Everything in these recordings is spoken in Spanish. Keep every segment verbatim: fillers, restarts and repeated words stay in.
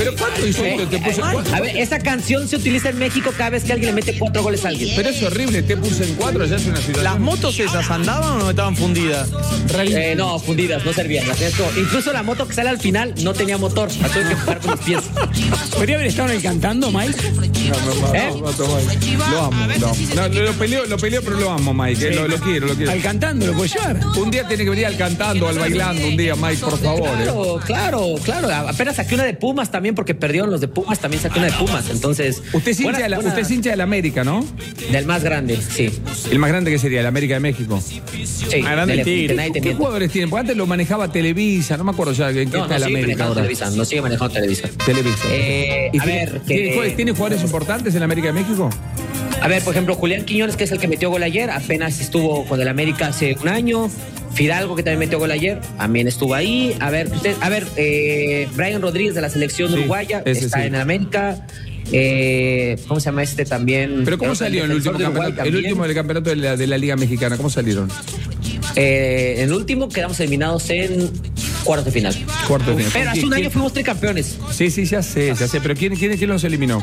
¿Pero cuánto hizo Eh, esto? Te puse eh, cuatro. a ver, esa canción se utiliza en México cada vez que alguien le mete cuatro goles a alguien. Pero es horrible, te puse en cuatro, ya es una situación. ¿Las motos esas andaban o no estaban fundidas? Eh, no, fundidas, no servían. Las esto. Incluso la moto que sale al final no tenía motor. La tuve que empujar con los pies. ¿Podría haber estado en el cantando, Mike? No, no, no, ¿Eh? no, no, Mike. Lo amo, lo amo. No, lo, lo peleo, lo peleo, pero lo amo, Mike. eh, Lo, lo quiero, lo quiero. Al cantando, ¿lo puedo llevar? Un día tiene que venir al cantando, al bailando, un día, Mike, por favor. eh. Claro, claro, claro. Apenas saqué una de Pumas también porque perdieron los de Pumas. También saqué una de Pumas. Entonces. Usted es hincha buena- de la, buena- usted es hincha de la América, ¿no? Del más grande, sí. El más grande que sería, el América de México. Sí, grande dele, Tigre. que nadie te ¿Qué mienta. jugadores tienen? Porque antes lo manejaba Televisa, no me acuerdo ya en qué No, está no el sigue América manejando ahora. Televisa. No sigue manejando Televisa. Televisa. Eh, ¿Y a tiene- ver, ¿tiene, que- jugadores- ¿tiene jugadores importantes en la América de México? A ver, por ejemplo, Julián Quiñones, que es el que metió gol ayer, apenas estuvo con el América hace un año. Fidalgo, que también metió gol ayer, también estuvo ahí. A ver, usted, a ver, eh, Brian Rodríguez de la selección Sí, uruguaya ese está sí. en el América. Eh, ¿Cómo se llama este también? ¿Pero cómo Creo que salió en el defensor último de Uruguay campeonato? El también. último del campeonato de la, de la Liga Mexicana, ¿cómo salieron? Eh, en el último quedamos eliminados en cuartos de final. Cuarto de final. Pero hace un ¿Quién- año fuimos tricampeones. Sí, sí, ya sé, ya sé. Pero ¿quién, quién, quién los eliminó?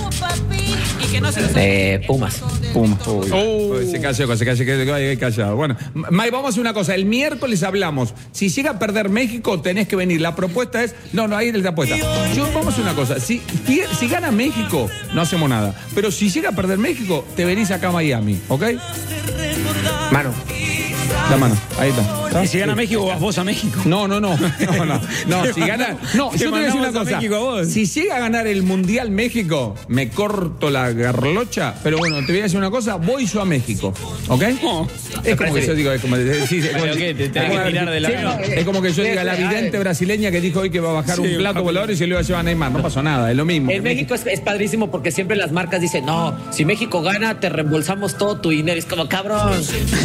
Eh, Pumas. Pum. Uy, Oh. uy, se cayó, se cayó, se cayó, callado. Bueno, Mike, vamos a hacer una cosa. El miércoles hablamos. Si llega a perder México, tenés que venir. La propuesta es. No, no, ahí es la apuesta. Yo, vamos a hacer una cosa. Si, pier- si gana México, no hacemos nada. Pero si llega a perder México, te venís acá a Miami, ¿ok? Mano. La mano, ahí está. ¿Está? Y si gana México, vas vos a México. No, no, no, no, no, no, si gana, no, Te yo te voy a decir una mandamos a cosa, México a vos. si llega a ganar el Mundial México, me corto la garlocha, pero bueno, te voy a decir una cosa, voy yo a México, ¿ok? No. Es como que yo digo, es como, sí, es como- Pero ¿qué? ¿Te tenés que tirar del Sí, avión? es como que yo diga la vidente brasileña que dijo hoy que va a bajar un plato volador y se lo iba a llevar a Neymar, no pasó nada, es lo mismo. En México es, es padrísimo porque siempre las marcas dicen, no, si México gana, te reembolsamos todo tu dinero. Es como, cabrón.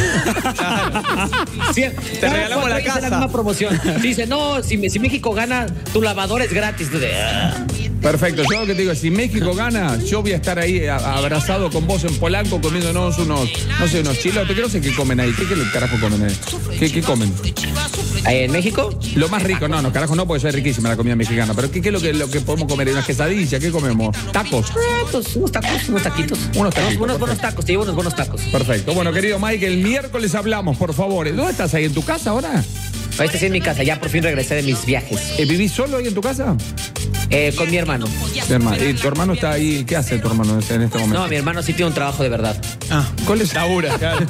Sí, Te regalamos la casa. La misma promoción. Dice, no, si, si México gana, tu lavadora es gratis. Tú de, "Ah". Perfecto, yo lo que te digo, si México gana, yo voy a estar ahí a- abrazado con vos en Polanco comiéndonos unos, no sé, unos chilotes, que no sé qué comen ahí, ¿qué, qué carajo comen ahí? ¿Qué, qué comen? Ahí en México, Lo más rico, no, no, carajo no, porque es riquísima la comida mexicana, pero ¿qué, qué es lo que, lo que podemos comer? ¿Unas quesadillas? ¿Qué comemos? ¿Tacos? ah, pues unos tacos, unos taquitos. Unos taquitos, Unos, perfecto. buenos tacos, te llevo unos buenos tacos. Perfecto. Bueno, querido Mike, el miércoles hablamos, por favor. ¿Dónde estás ahí? ¿En tu casa ahora? Ahí está sí en mi casa, ya por fin regresé de mis viajes. Eh, ¿Vivís solo ahí en tu casa? Eh, con mi hermano. Tu hermano. ¿Y tu hermano está ahí? ¿Qué hace tu hermano en este momento? No, mi hermano sí tiene un trabajo de verdad. Ah, ¿Cuál es, labura, claro.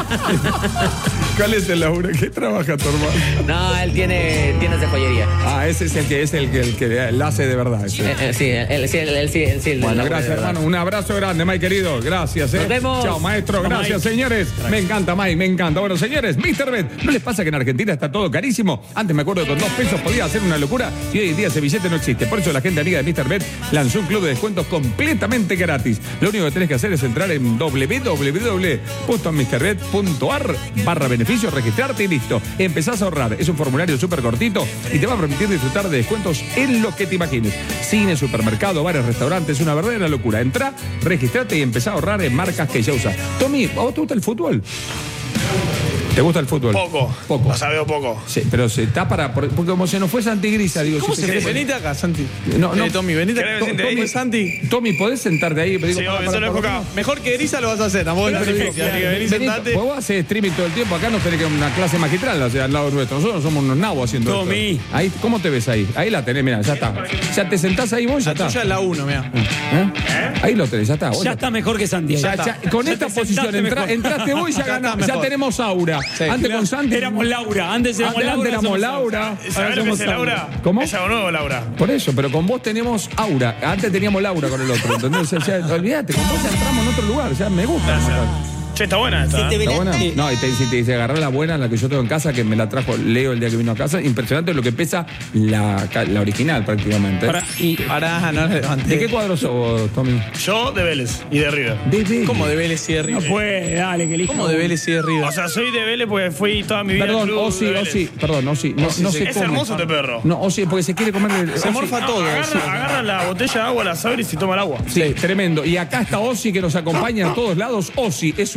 ¿Cuál es el laburo? ¿Qué trabaja tu hermano? No, él tiene tiendas de joyería. Ah, ese es el que es el que, el que el hace de verdad. ese. Eh, eh, sí, él, sí, él, él sí, él sí. él Bueno, labura de gracias, verdad. hermano. Un abrazo grande, Mike, querido. Gracias, ¿eh? Nos vemos. Chao, maestro. Gracias, señores. Me encanta, Mike, me encanta. Bueno, señores, míster Bet, ¿no les pasa que en Argentina está todo carísimo? Antes me acuerdo que con dos pesos podía hacer una locura y hoy en día ese billete no existe. Por eso la gente amiga de míster Bet lanzó un club de descuentos completamente gratis. Lo único que tenés que hacer es entrar en doble u doble u doble u punto mister bet punto a r barra beneficios, registrarte y listo. Empezás a ahorrar. Es un formulario súper cortito y te va a permitir disfrutar de descuentos en lo que te imagines. Cine, supermercado, bares, restaurantes, una verdadera locura. Entrá, registrate y empezá a ahorrar en marcas que ya usas. Tommy, ¿a vos te gusta el fútbol? ¿Te gusta el fútbol? Poco. Poco. O sea, veo poco. Sí, pero se está para. Porque como se nos fue Santi Grisa, digo. ¿Cómo si se te ven? querés- Venite acá, Santi. No, no. Eh, Tommy, venite acá. ¿Querés To- venirte ahí? Tommy, Santi. Tommy, ¿podés sentarte ahí? Digo, Sí, para- obvio, para- yo lo dejo para- acá. Mejor que Grisa lo vas a hacer, tampoco es Pero digo, difícil. Así que vení, Benito, sentate. vos haces streaming todo el tiempo, acá nos tenés que una clase magistral, o sea, al lado nuestro. Nosotros somos unos nabos haciendo Tommy. esto. Ahí, ¿cómo te ves ahí? Ahí la tenés, mira, ya está. Ya te sentás ahí vos, ya La tuya está. es la uno, mira. ¿Eh? Ahí lo tenés, ya está. vos Ya está mejor que Santiago. Ya- ya- con Ya esta te posición sentaste entra- mejor. entraste vos y ya Ya está ganamos. Ya mejor. tenemos aura. Sí. Antes con Santi. Éramos Laura. Antes éramos Antes, Laura. antes éramos somos Laura. ¿Sabés Ahora lo que somos es Laura? ¿Cómo? Es algo nuevo, Laura. Por eso, pero con vos tenemos aura. Antes teníamos Laura con el otro. ¿Entendés? O sea, ya, olvídate, con vos ya entramos en otro lugar. Ya me gusta. Che, está buena esta. ¿eh? ¿Está buena? No, y te, si te, si agarrás la buena, la que yo tengo en casa, que me la trajo Leo el día que vino a casa, impresionante lo que pesa la, ca- la original prácticamente. Para- y Pará, no le levanté. ¿De qué cuadro sos vos, Tommy? Yo de Vélez y de River. De Vélez. ¿Cómo de Vélez y de no River? puede, dale, que elija. ¿Cómo de Vélez y de River? O sea, soy de Vélez porque fui toda mi vida Perdón, al club Osi, de Vélez. Osi, perdón, Osi, no, Osi, no sí. se Es come. hermoso este perro. No, Osi, porque se quiere comer el. Se Osi- morfa todo. sí. Agarra, agarra la botella de agua, la abre y se toma el agua. Sí, tremendo. Y acá está Osi que nos acompaña a todos lados. Osi es un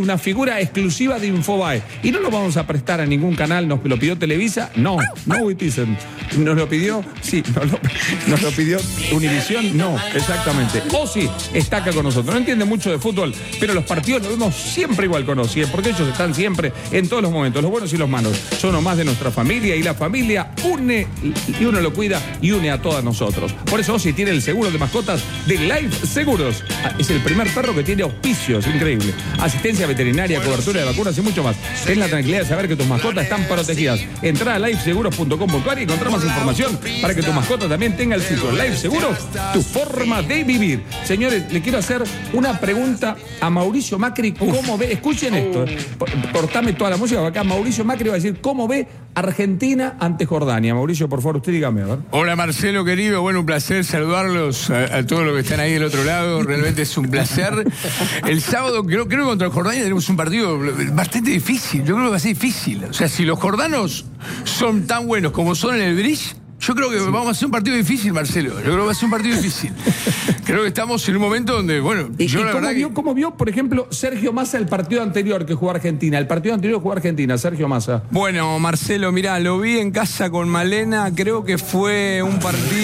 una figura exclusiva de Infobae. Y no lo vamos a prestar a ningún canal. ¿Nos lo pidió Televisa? No, no Witisen. ¿Nos lo pidió? Sí. ¿Nos lo, nos lo pidió Univisión? No, exactamente. Ozzy está acá con nosotros. No entiende mucho de fútbol, pero los partidos los vemos siempre igual con Ozzy, porque ellos están siempre en todos los momentos, los buenos y los malos. Son uno más de nuestra familia y la familia une y uno lo cuida y une a todos nosotros. Por eso Ozzy tiene el seguro de mascotas de Life Seguros. Es el primer perro que tiene auspicios, increíble. Asistencia veterinaria, cobertura de vacunas y mucho más. Es la tranquilidad de saber que tus mascotas están protegidas. Entrá a life seguros punto com punto a r y encontrá más información para que tu mascota también tenga el suyo. Life Seguros, tu forma de vivir. Señores, le quiero hacer una pregunta a Mauricio Macri. ¿Cómo ve? Escuchen esto. Cortame toda la música. Acá Mauricio Macri va a decir cómo ve Argentina ante Jordania. Mauricio, por favor, usted dígame, a ver. Hola Marcelo, querido. Bueno, un placer saludarlos a, a todos los que están ahí del otro lado. Realmente es un placer. El sábado, creo, creo que contra Jordania tenemos un partido bastante difícil. Yo creo que va a ser difícil. O sea, si los jordanos son tan buenos como son en el Bridge, yo creo que sí. Vamos a hacer un partido difícil, Marcelo. Yo creo que va a ser un partido difícil. Creo que estamos en un momento donde, bueno, ¿Y, yo y la cómo, verdad vio, que... cómo vio, por ejemplo, Sergio Massa el partido anterior que jugó Argentina? El partido anterior que jugó Argentina, Sergio Massa. Bueno, Marcelo, mirá, lo vi en casa con Malena. Creo que fue un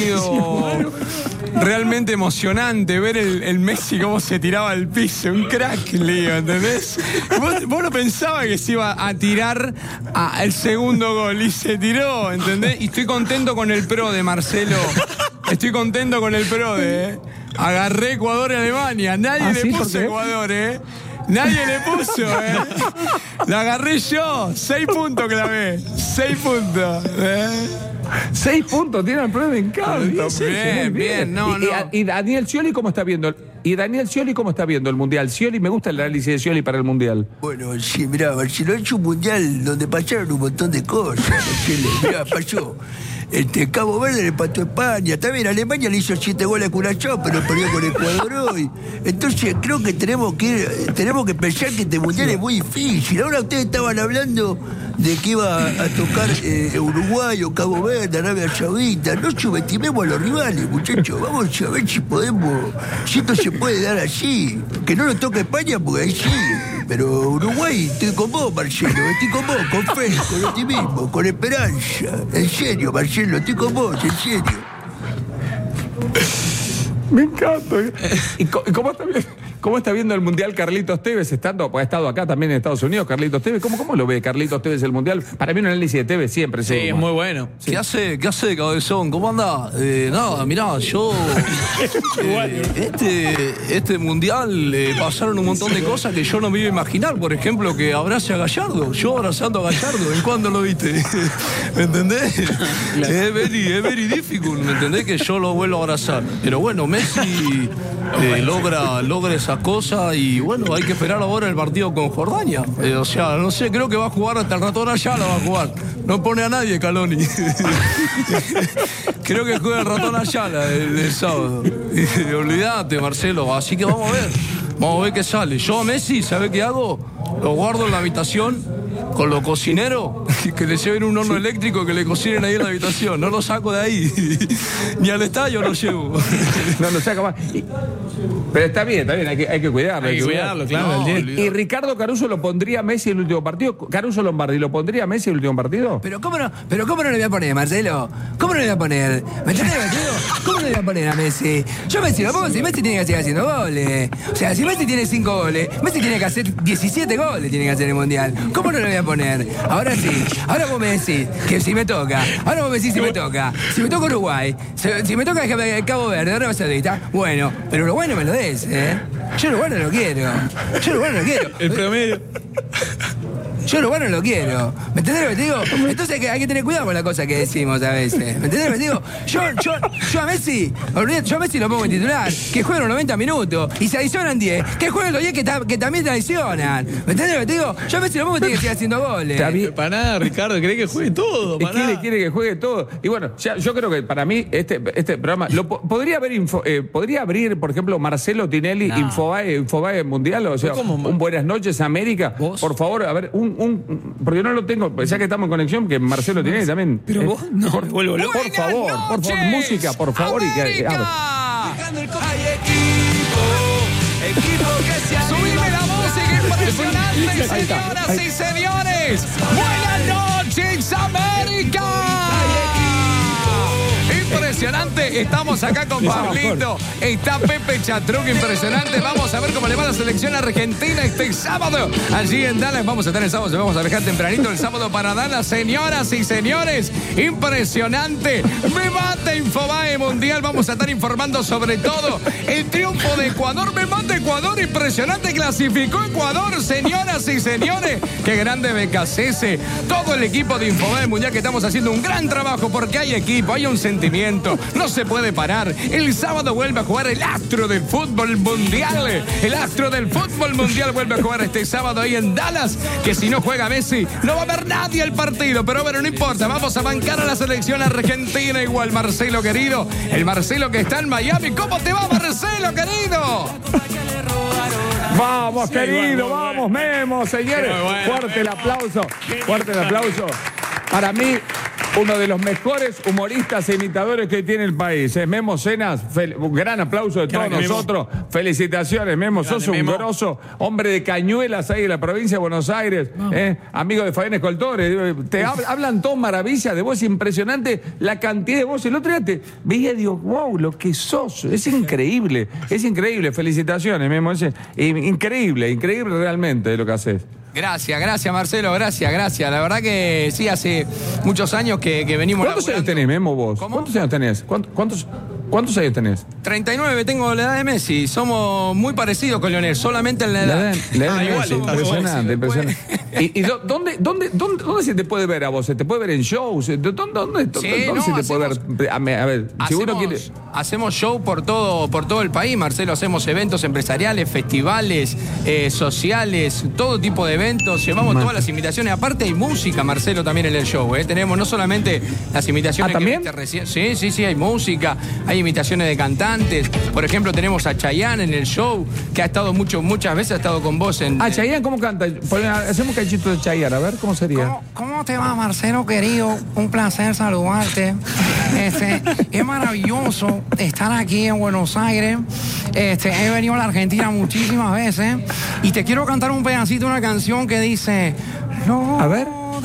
partido realmente emocionante. Ver el, el Messi cómo se tiraba al piso. Un crack, Leo, ¿entendés? Vos, vos no pensabas que se iba a tirar a el segundo gol y se tiró, ¿entendés? Y estoy contento con el pro de Marcelo. Estoy contento con el pro de, ¿eh? Agarré Ecuador y Alemania. Nadie ¿Ah, le sí? puso Ecuador, ¿eh? Nadie le puso, ¿eh? La agarré yo. Seis puntos clavé. Seis puntos, ¿eh? Seis puntos tiene el pro, me encanta. Bien, Sergio, muy bien, no, y, no. y, y Daniel Scioli, ¿cómo está viendo? ¿Y Daniel Scioli cómo está viendo el Mundial? Scioli, me gusta el análisis de Scioli para el Mundial. Bueno, sí, mirá, Marcelo ha hecho un mundial donde pasaron un montón de cosas. Marcelo. Mirá, pasó. Este, Cabo Verde le empató a España. También Alemania le hizo siete goles a Curachao, pero perdió con Ecuador hoy. Entonces creo que tenemos que ir, tenemos que pensar que este mundial es muy difícil. Ahora ustedes estaban hablando de que iba a tocar eh, Uruguay o Cabo Verde, Arabia Saudita. No subestimemos a los rivales, muchachos. Vamos a ver si podemos, si esto se puede dar así. Que no nos toque España, porque ahí sí. Pero Uruguay, estoy con vos, Marcelo. Estoy con vos, con fe, con optimismo, con esperanza. En serio, Marcelo, estoy con vos, en serio. Me encanta. ¿Y cómo está viendo, cómo está viendo el Mundial Carlitos Tevez? Estando, ha estado acá también en Estados Unidos, Carlitos Tevez. ¿Cómo, cómo lo ve Carlitos Tevez el Mundial? Para mí un análisis de Tevez siempre. Sí, es muy bueno. ¿Qué hace, qué hace, cabezón? ¿Cómo anda? Eh, nada, mirá, yo... eh, este, este mundial eh, pasaron un montón de cosas que yo no me iba a imaginar. Por ejemplo, que abrace a Gallardo. Yo abrazando a Gallardo. ¿En cuándo lo viste? ¿Me entendés? Es very, es very difficult, ¿me entendés? Que yo lo vuelvo a abrazar. Pero bueno, Messi eh, logra, logra esa cosa y bueno, hay que esperar ahora el partido con Jordania. Eh, o sea, no sé, creo que va a jugar hasta el ratón Ayala, va a jugar. No pone a nadie, Caloni. Creo que juega el ratón Ayala el, el sábado. Olvídate, Marcelo. Así que vamos a ver. Vamos a ver qué sale. Yo a Messi, ¿sabe qué hago? Lo guardo en la habitación con los cocineros, que le lleven un horno eléctrico, que le cocinen ahí en la habitación. No lo saco de ahí. Ni al estadio lo llevo. No lo saca más. Y, pero está bien, está bien, hay que, hay que cuidarlo. Hay que cuidarlo, claro. No, el y, y Ricardo Caruso lo pondría a Messi en el último partido. Caruso Lombardi, ¿lo pondría a Messi en el último partido? Pero cómo no, pero cómo no le voy a poner, Marcelo. ¿Cómo no le voy a poner? ¿Me entendés, Marcelo? ¿Cómo no le voy a poner a Messi? Yo a Messi lo pongo si Messi tiene que seguir haciendo goles. O sea, si Messi tiene cinco goles, Messi tiene que hacer diecisiete goles, tiene que hacer el Mundial. ¿Cómo no lo voy a poner? Ahora sí, ahora vos me decís que si me toca, ahora vos me decís si me toca, si me toca Uruguay, si, si me toca Cabo Verde, Arabia Saudita, bueno, pero Uruguay no me lo des, ¿eh? Yo Uruguay no lo quiero, yo Uruguay no lo quiero. El promedio. Yo lo bueno lo quiero. ¿Me entendés lo que te digo? Entonces hay que, hay que tener cuidado con las cosas que decimos a veces. ¿Me entendés lo que te digo? Yo, yo, yo a Messi, yo a Messi lo pongo en titular, que juegue los noventa minutos, y se adicionan diez, que jueguen los diez que, ta, que también te adicionan. ¿Me entendés lo que te digo? Yo a Messi lo pongo y tiene que seguir haciendo goles. Para nada, Ricardo, cree que juegue todo. Es que él quiere que juegue todo. Y bueno, ya, yo creo que para mí este, este programa lo, podría haber info, eh, podría abrir, por ejemplo, Marcelo Tinelli, no. Infobae, Infobae Mundial, o sea, un Buenas noches América. ¿Vos? Por favor, a ver, un, un porque no lo tengo, ya que estamos en conexión, que Marcelo Tinelli también. Pero eh, vos no, por, vuelvo loco. por favor, por favor, música, por favor. América. Y que, a ver. Hay equipo, equipo que se anima. Subime la música. Impresionante, señoras y señores. Buenas noches, América. Impresionante, estamos acá con Pablito, está Pepe Chatruc, impresionante. Vamos a ver cómo le va la selección argentina este sábado. Allí en Dallas, vamos a estar el sábado, vamos a viajar tempranito el sábado para Dallas, señoras y señores. Impresionante. Me mata Infobae Mundial, vamos a estar informando sobre todo el triunfo de Ecuador. Me mata Ecuador, impresionante, clasificó Ecuador, señoras y señores. Qué grande B K C S, todo el equipo de Infobae Mundial que estamos haciendo un gran trabajo porque hay equipo, hay un sentimiento. No se puede parar. El sábado vuelve a jugar el astro del fútbol mundial. El astro del fútbol mundial vuelve a jugar este sábado ahí en Dallas. Que si no juega Messi, no va a haber nadie el partido. Pero bueno, no importa. Vamos a bancar a la selección argentina igual, Marcelo querido. El Marcelo que está en Miami. ¿Cómo te va, Marcelo querido? Vamos, Sí, querido, bueno, vamos, Memo, señores. Qué bueno, Fuerte el aplauso, fuerte el aplauso. Para mí, uno de los mejores humoristas e imitadores que tiene el país. ¿eh? Memo Cenas, fel- un gran aplauso de todos Grande, nosotros. Felicitaciones, Memo. Grande, Sos un Memo. grosso, hombre de Cañuelas ahí en la provincia de Buenos Aires. ¿eh? Amigo de Fabián Escoltores. Te hab- hablan todos maravillas de vos. Es impresionante la cantidad de voz. El otro día te veía y digo, wow, lo que sos. Es increíble, es increíble. Felicitaciones, Memo. Es, eh, increíble, increíble realmente lo que haces. Gracias, gracias Marcelo, gracias, gracias. La verdad que sí, hace muchos años que, que venimos ¿Cuántos años laburando. tenés, Memo, vos? ¿Cómo? ¿Cuántos años tenés? ¿Cuántos, cuántos, cuántos años tenés? treinta y nueve, tengo la edad de Messi. Somos muy parecidos con Lionel, solamente en la La edad. edad, la edad Ah, de igual, Messi, está impresionante, igual. impresionante. ¿Y, y do- dónde, dónde, dónde, dónde se te puede ver a vos? ¿Se te puede ver en shows? ¿Dónde, dónde, dónde, Sí, dónde no, se te hacemos- puede ver? A, me- a ver, si uno Hacemos, quiere... hacemos show por todo, por todo el país, Marcelo. Hacemos eventos empresariales, festivales, eh, sociales, todo tipo de eventos. Llevamos Man. todas las invitaciones. Aparte hay música, Marcelo, también en el show. ¿eh? Tenemos no solamente las invitaciones ¿Ah, que también? viste recién. Sí, sí, sí, hay música, hay invitaciones de cantantes. Por ejemplo, tenemos a Chayanne en el show, que ha estado mucho, muchas veces ha estado con vos en. Ah, en- Chayanne, ¿cómo canta? Poné- hacemos un cachito de Chayanne, a ver, ¿cómo sería? ¿Cómo, cómo te va, Marcelo querido? Un placer saludarte. Este, es maravilloso estar aquí en Buenos Aires. Este, he venido a la Argentina muchísimas veces y te quiero cantar un pedacito de una canción que dice: A ver.